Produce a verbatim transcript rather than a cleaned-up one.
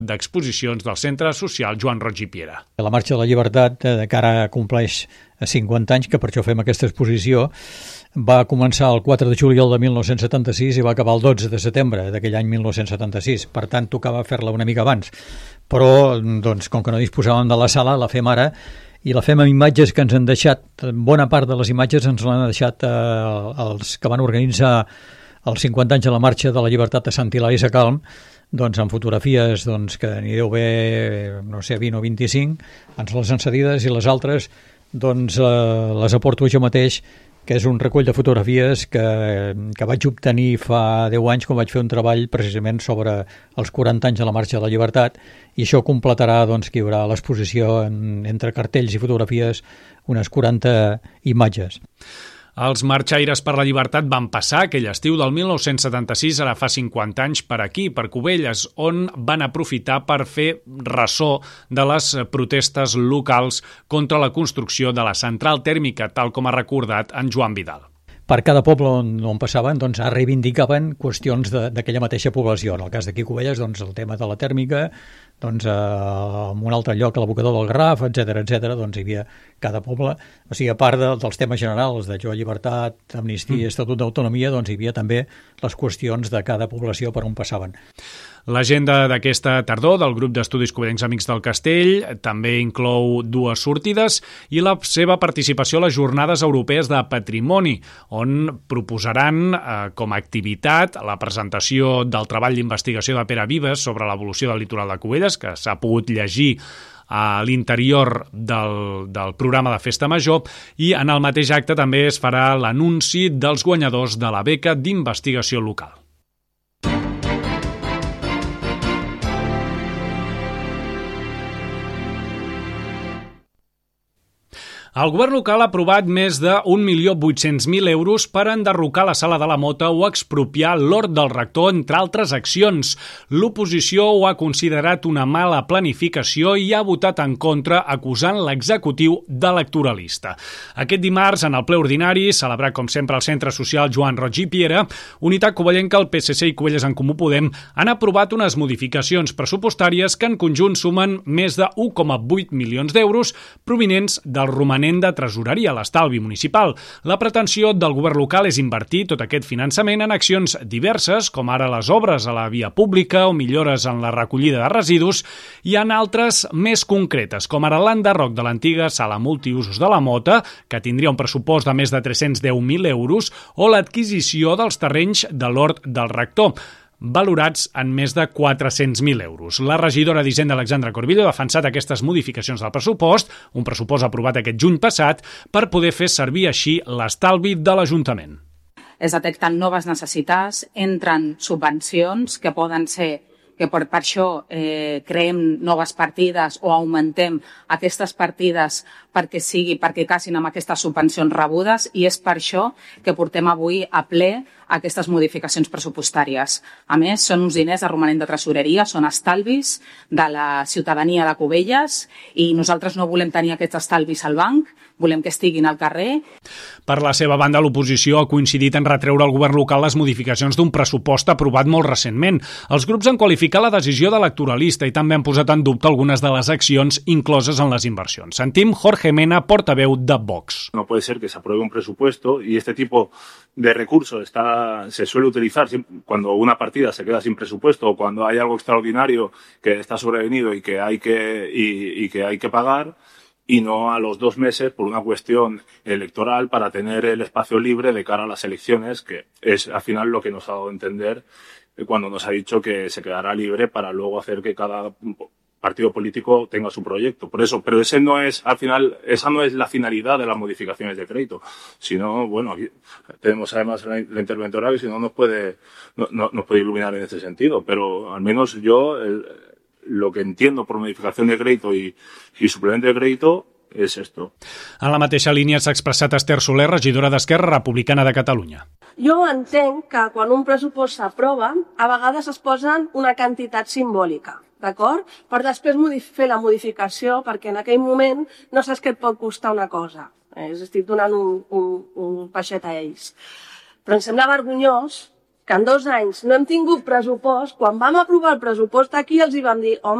d'exposicions del Centre Social Joan Roig i Piera. La Marxa de la Llibertat, de cara a compleix cinquanta anys, que per això fem aquesta exposició, va començar el quatre de juliol de mil nou-cents setanta-sis i va acabar el dotze de setembre d'aquell any mil nou-cents setanta-sis. Per tant, tocava fer-la una mica abans. Però, doncs, com que no disposàvem de la sala, la fem ara, i la fem amb imatges que ens han deixat, bona part de les imatges ens l'han deixat eh, els que van organitzar els cinquanta anys de la Marxa de la Llibertat a Sant Hilari Sacalm, doncs amb fotografies doncs, que n'hi deu haver, no sé, vint o vint-i-cinc, ens les han cedides, i les altres doncs eh, les aporto jo mateix, que és un recull de fotografies que, que vaig obtenir fa deu anys quan vaig fer un treball precisament sobre els quaranta anys de la Marxa de la Llibertat, i això completarà doncs, que hi haurà a l'exposició en, entre cartells i fotografies unes quaranta imatges. Els marxaires per la llibertat van passar aquell estiu del mil nou-cents setanta-sis, ara fa cinquanta anys, per aquí, per Cubelles, on van aprofitar per fer ressò de les protestes locals contra la construcció de la central tèrmica, tal com ha recordat en Joan Vidal. Per cada poble on, on passaven, doncs, reivindicaven qüestions d'aquella mateixa població. En el cas d'aquí Cubelles, doncs, el tema de la tèrmica, doncs, eh, en un altre lloc, a l'abocador del Garraf, etcètera, etcètera, doncs hi havia cada poble, o sigui, a part de, dels temes generals de jo, llibertat, amnistia, mm. estatut d'autonomia, doncs hi havia també les qüestions de cada població per on passaven. L'agenda d'aquesta tardor del grup d'estudis covellencs Amics del Castell també inclou dues sortides i la seva participació a les Jornades Europees de Patrimoni, on proposaran eh, com a activitat la presentació del treball d'investigació de Pere Vives sobre l'evolució del litoral de Cubelles, que s'ha pogut llegir a l'interior del, del programa de Festa Major, i en el mateix acte també es farà l'anunci dels guanyadors de la beca d'investigació local. El govern local ha aprovat més de un milió vuit-cents mil euros per enderrocar la Sala de la Mota o expropiar l'hort del rector, entre altres accions. L'oposició ho ha considerat una mala planificació i ha votat en contra, acusant l'executiu d'electoralista. Aquest dimarts, en el ple ordinari, celebrat com sempre al Centre Social Joan Roig i Piera, Unitat Covellenca, el P S C i Cubelles en Comú Podem han aprovat unes modificacions pressupostàries que en conjunt sumen més de un coma vuit milions d'euros provinents del romanent de tresoreria a l'estalvi municipal. La pretensió del govern local és invertir tot aquest finançament en accions diverses, com ara les obres a la via pública o millores en la recollida de residus, i en altres més concretes, com ara l'enderroc de l'antiga sala multiusos de la Mota, que tindria un pressupost de més de tres-cents deu mil euros, o l'adquisició dels terrenys de l'hort del rector, valorats en més de quatre-cents mil euros. La regidora d'Hisenda, Alexandra Corbillo, ha defensat aquestes modificacions del pressupost, un pressupost aprovat aquest juny passat, per poder fer servir així l'estalvi de l'Ajuntament. Es detecten noves necessitats, entren subvencions que poden ser que per, per això eh, creem noves partides o augmentem aquestes partides perquè sigui, perquè casin amb aquestes subvencions rebudes, i és per això que portem avui a ple aquestes modificacions pressupostàries. A més, són uns diners de romanent de tresoreria, són estalvis de la ciutadania de Cubelles, i nosaltres no volem tenir aquests estalvis al banc, volem que estiguin al carrer. Per la seva banda, l'oposició ha coincidit en retreure al govern local les modificacions d'un pressupost aprovat molt recentment. Els grups han qualificat la decisió d'electoralista i també han posat en dubte algunes de les accions incloses en les inversions. Sentim Jorge Mena, portaveu de Vox. No puede ser que se apruebe un presupuesto y este tipo de recursos está, se suele utilizar cuando una partida se queda sin presupuesto o cuando hay algo extraordinario que está sobrevenido y que hay que, y, y que, hay que pagar, y no a los dos meses por una cuestión electoral para tener el espacio libre de cara a las elecciones, que es al final lo que nos ha dado a entender cuando nos ha dicho que se quedará libre para luego hacer que cada partido político tenga su proyecto. Por eso, pero ese no es, al final, esa no es la finalidad de las modificaciones de crédito. Sino, bueno, aquí tenemos además la, la interventora que si no nos puede, no, no, nos puede iluminar en ese sentido. Pero al menos yo, el, lo que entiendo por modificación de crédito y, y suplemento de crédito és esto. En la mateixa línia s'ha expressat Esther Soler, regidora d'Esquerra Republicana de Catalunya. Jo entenc que quan un pressupost s'aprova, a vegades es posen una quantitat simbòlica, d'acord? Per després fer la modificació, perquè en aquell moment no saps què et pot costar una cosa. Eh? Estic donant un, un, un peixet a ells. Però em sembla vergonyós que que en dos anys no hem tingut pressupost, quan vam aprovar el pressupost aquí els hi vam dir, home,